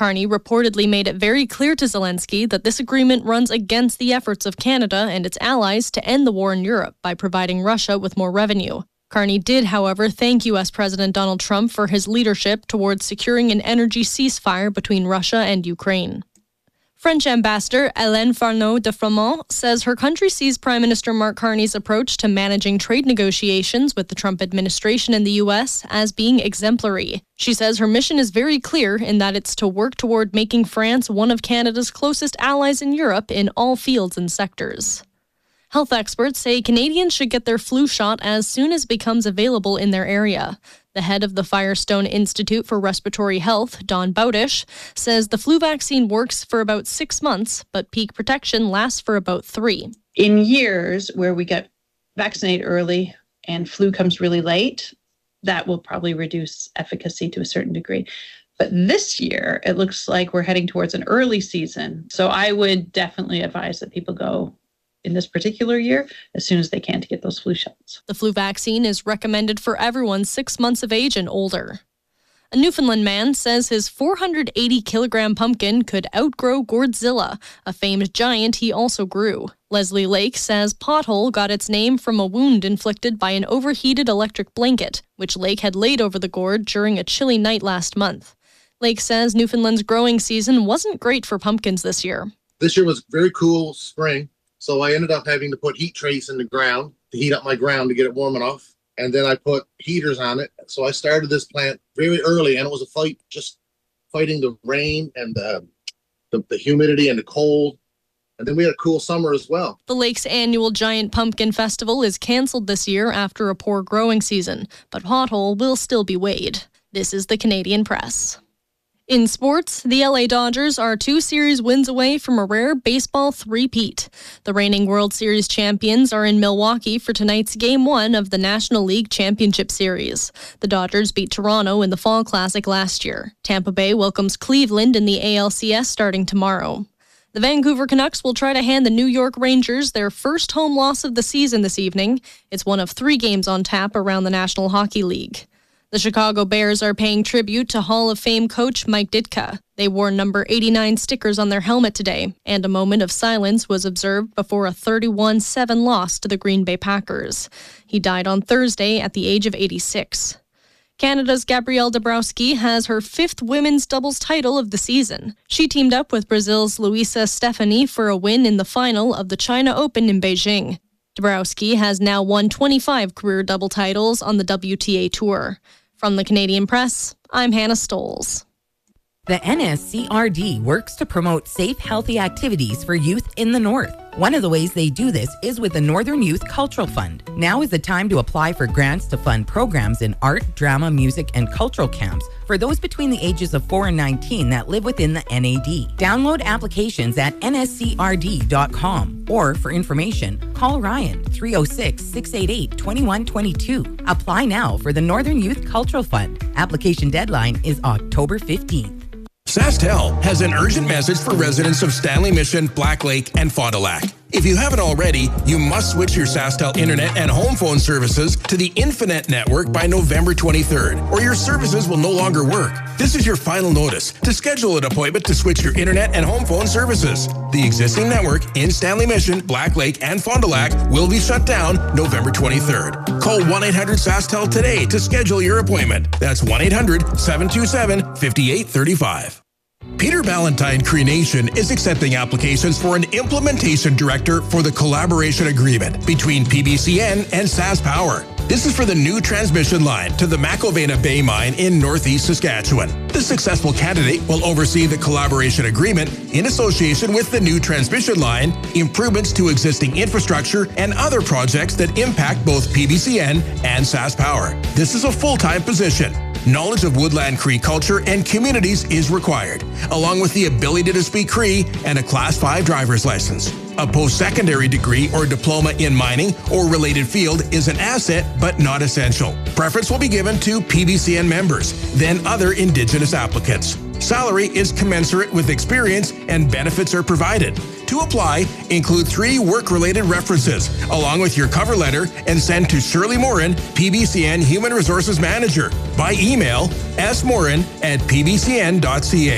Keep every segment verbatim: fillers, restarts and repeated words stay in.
Carney reportedly made it very clear to Zelensky that this agreement runs against the efforts of Canada and its allies to end the war in Europe by providing Russia with more revenue. Carney did, however, thank U S President Donald Trump for his leadership towards securing an energy ceasefire between Russia and Ukraine. French Ambassador Hélène Farneau de Froment says her country sees Prime Minister Mark Carney's approach to managing trade negotiations with the Trump administration in the U S as being exemplary. She says her mission is very clear in that it's to work toward making France one of Canada's closest allies in Europe in all fields and sectors. Health experts say Canadians should get their flu shot as soon as it becomes available in their area. The head of the Firestone Institute for Respiratory Health, Don Bowdish, says the flu vaccine works for about six months, but peak protection lasts for about three. In years where we get vaccinated early and flu comes really late, that will probably reduce efficacy to a certain degree. But this year, it looks like we're heading towards an early season. So I would definitely advise that people go in this particular year as soon as they can to get those flu shots. The flu vaccine is recommended for everyone six months of age and older. A Newfoundland man says his four hundred eighty kilogram pumpkin could outgrow Gourdzilla, a famed giant he also grew. Leslie Lake says Pothole got its name from a wound inflicted by an overheated electric blanket, which Lake had laid over the gourd during a chilly night last month. Lake says Newfoundland's growing season wasn't great for pumpkins this year. This year was very cool spring. So I ended up having to put heat trace in the ground to heat up my ground to get it warm enough. And then I put heaters on it. So I started this plant very early, and it was a fight, just fighting the rain and the, the, the humidity and the cold. And then we had a cool summer as well. The lake's annual Giant Pumpkin Festival is canceled this year after a poor growing season, but Pothole will still be weighed. This is the Canadian Press. In sports, the L A Dodgers are two series wins away from a rare baseball three-peat. The reigning World Series champions are in Milwaukee for tonight's Game one of the National League Championship Series. The Dodgers beat Toronto in the Fall Classic last year. Tampa Bay welcomes Cleveland in the A L C S starting tomorrow. The Vancouver Canucks will try to hand the New York Rangers their first home loss of the season this evening. It's one of three games on tap around the National Hockey League. The Chicago Bears are paying tribute to Hall of Fame coach Mike Ditka. They wore number eighty-nine stickers on their helmet today, and a moment of silence was observed before a thirty-one seven loss to the Green Bay Packers. He died on Thursday at the age of eighty-six. Canada's Gabrielle Dabrowski has her fifth women's doubles title of the season. She teamed up with Brazil's Luisa Stefani for a win in the final of the China Open in Beijing. Dabrowski has now won twenty-five career double titles on the W T A Tour. From the Canadian Press, I'm Hannah Stoles. The N S C R D works to promote safe, healthy activities for youth in the North. One of the ways they do this is with the Northern Youth Cultural Fund. Now is the time to apply for grants to fund programs in art, drama, music, and cultural camps for those between the ages of four and nineteen that live within the N A D. Download applications at N S C R D dot com or for information, call Ryan three oh six, six eight eight, two one two two. Apply now for the Northern Youth Cultural Fund. Application deadline is October fifteenth. SaskTel has an urgent message for residents of Stanley Mission, Black Lake, and Fond du Lac. If you haven't already, you must switch your SaskTel internet and home phone services to the Infinet network by November twenty-third, or your services will no longer work. This is your final notice to schedule an appointment to switch your internet and home phone services. The existing network in Stanley Mission, Black Lake, and Fond du Lac will be shut down November twenty-third. Call one eight hundred SaskTel today to schedule your appointment. That's one eight hundred, seven two seven, five eight three five. Peter Ballantyne Cree Nation is accepting applications for an implementation director for the collaboration agreement between P B C N and SaskPower. This is for the new transmission line to the McIlvena Bay Mine in northeast Saskatchewan. The successful candidate will oversee the collaboration agreement in association with the new transmission line, improvements to existing infrastructure, and other projects that impact both P B C N and SaskPower. This is a full-time position. Knowledge of Woodland Cree culture and communities is required, along with the ability to speak Cree and a Class five driver's license. A post-secondary degree or diploma in mining or related field is an asset but not essential. Preference will be given to P B C N members, then other Indigenous applicants. Salary is commensurate with experience and benefits are provided. To apply, include three work-related references, along with your cover letter, and send to Shirley Morin, P B C N Human Resources Manager, by email s morin at p b c n dot c a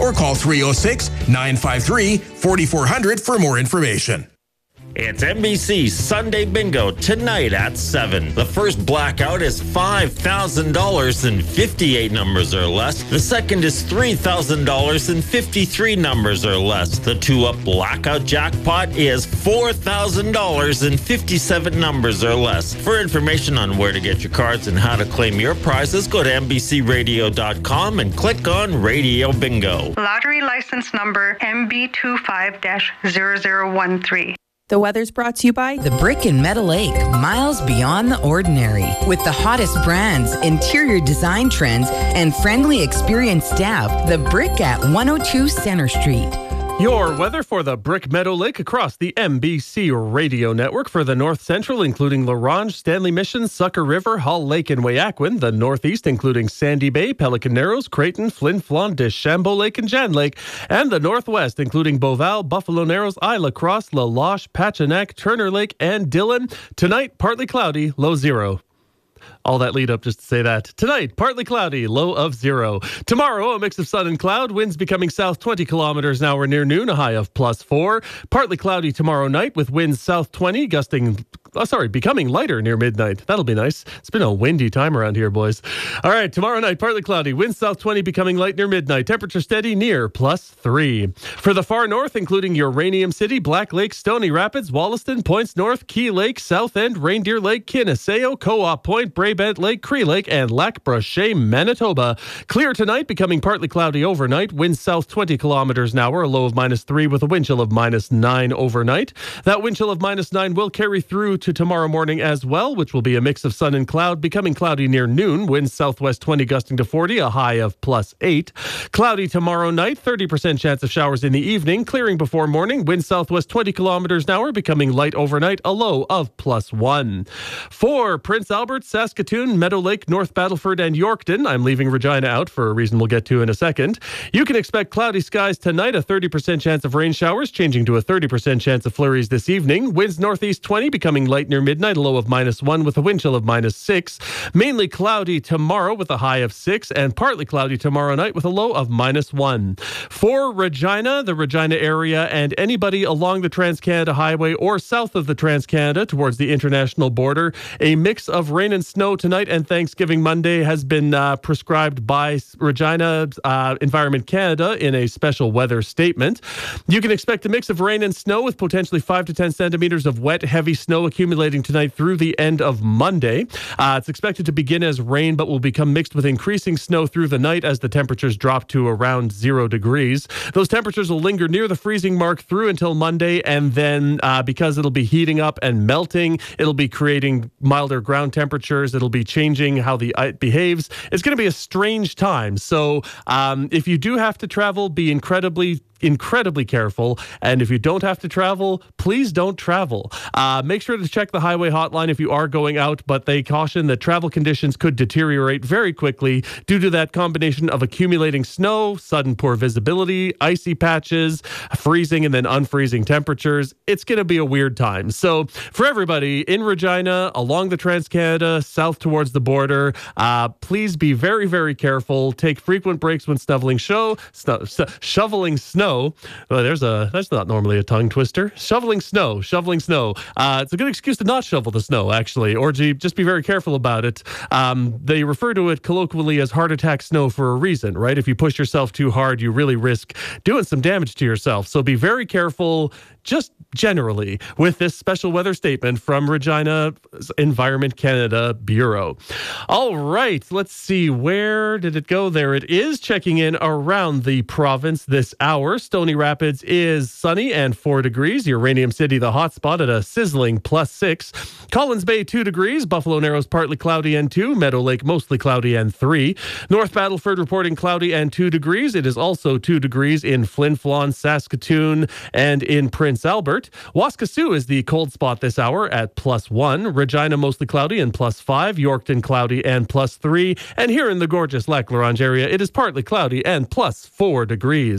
or call three oh six, nine five three, four four zero zero for more information. It's N B C Sunday Bingo tonight at seven. The first blackout is five thousand dollars and fifty-eight numbers or less. The second is three thousand dollars and fifty-three numbers or less. The two-up blackout jackpot is four thousand dollars and fifty-seven numbers or less. For information on where to get your cards and how to claim your prizes, go to N B C radio dot com and click on Radio Bingo. Lottery license number M B two five dash zero zero one three. The weather's brought to you by The Brick in Meadow Lake, miles beyond the ordinary. With the hottest brands, interior design trends, and friendly, experienced staff, The Brick at one oh two Center Street. Your weather for the Brick Meadow Lake across the N B C radio network for the North Central, including La Ronge, Stanley Mission, Sucker River, Hall Lake, and Wayakwen. The Northeast, including Sandy Bay, Pelican Narrows, Creighton, Flin Flon, Deschambault Lake, and Jan Lake. And the Northwest, including Beauval, Buffalo Narrows, Isla Cross, La Loche, Pachinak, Turner Lake, and Dillon. Tonight, partly cloudy, low zero. All that lead up just to say that. Tonight, partly cloudy, low of zero. Tomorrow, a mix of sun and cloud, winds becoming south twenty kilometers an hour near noon, a high of plus four. Partly cloudy tomorrow night with winds south twenty, gusting, oh, sorry, becoming lighter near midnight. That'll be nice. It's been a windy time around here, boys. All right, tomorrow night, partly cloudy, winds south twenty, becoming light near midnight. Temperature steady near plus three. For the far north, including Uranium City, Black Lake, Stony Rapids, Wollaston, Points North, Key Lake, South End, Reindeer Lake, Kinnaseo, Co-op Point, Braybent Lake, Cree Lake, and Lac Brochet, Manitoba. Clear tonight, becoming partly cloudy overnight. Winds south twenty kilometers an hour, a low of minus three with a wind chill of minus nine overnight. That wind chill of minus nine will carry through to tomorrow morning as well, which will be a mix of sun and cloud, becoming cloudy near noon. Winds southwest twenty gusting to forty, a high of plus eight. Cloudy tomorrow night, thirty percent chance of showers in the evening, clearing before morning. Winds southwest twenty kilometers an hour, becoming light overnight, a low of plus one. For Prince Albert, Saskatoon, Meadow Lake, North Battleford, and Yorkton, I'm leaving Regina out for a reason we'll get to in a second. You can expect cloudy skies tonight, a thirty percent chance of rain showers, changing to a thirty percent chance of flurries this evening. Winds northeast twenty, becoming light near midnight, a low of minus one with a wind chill of minus six. Mainly cloudy tomorrow with a high of six, and partly cloudy tomorrow night with a low of minus one. For Regina, the Regina area, and anybody along the Trans-Canada Highway or south of the Trans-Canada towards the international border, a mix of rain and snow tonight and Thanksgiving Monday has been uh, prescribed by Regina uh, Environment Canada in a special weather statement. You can expect a mix of rain and snow with potentially five to ten centimeters of wet, heavy snow accumulating tonight through the end of Monday. Uh, it's expected to begin as rain, but will become mixed with increasing snow through the night as the temperatures drop to around zero degrees. Those temperatures will linger near the freezing mark through until Monday, and then uh, because it'll be heating up and melting, it'll be creating milder ground temperatures. It'll be changing how the ice behaves. It's going to be a strange time. So um, if you do have to travel, be incredibly incredibly careful. And if you don't have to travel, please don't travel. Uh, make sure to check the highway hotline if you are going out, but they caution that travel conditions could deteriorate very quickly due to that combination of accumulating snow, sudden poor visibility, icy patches, freezing and then unfreezing temperatures. It's going to be a weird time. So for everybody in Regina, along the Trans-Canada, south towards the border, uh, please be very, very careful. Take frequent breaks when snuffling show, snu- sh- shoveling snow. Well, there's a that's not normally a tongue twister. Shoveling snow, shoveling snow. Uh, it's a good excuse to not shovel the snow, actually, or to just be very careful about it. Um, they refer to it colloquially as heart attack snow for a reason, right? If you push yourself too hard, you really risk doing some damage to yourself. So be very careful, just generally, with this special weather statement from Regina Environment Canada Bureau. All right, let's see. Where did it go? There it is, checking in around the province this hour. Stony Rapids is sunny and four degrees. Uranium City, the hotspot, at a sizzling plus six. Collins Bay, two degrees. Buffalo Narrows, partly cloudy and two. Meadow Lake, mostly cloudy and three. North Battleford reporting cloudy and two degrees. It is also two degrees in Flin Flon, Saskatoon, and in Prince Albert. Waskesiu is the cold spot this hour at plus one. Regina, mostly cloudy and plus five. Yorkton, cloudy and plus three. And here in the gorgeous Lac La Ronge area, it is partly cloudy and plus four degrees.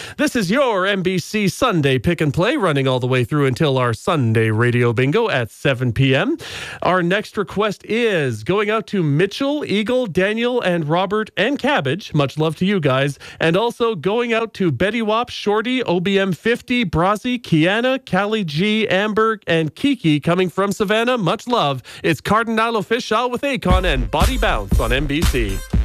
This is your N B C Sunday Pick and Play, running all the way through until our Sunday Radio Bingo at seven p.m. Our next request is going out to Mitchell, Eagle, Daniel, and Robert, and Cabbage. Much love to you guys. And also going out to Betty Wap, Shorty, O B M fifty, Brazzy, Kiana, Callie G, Amber, and Kiki coming from Savannah. Much love. It's Cardinal Official with Akon and Body Bounce on N B C.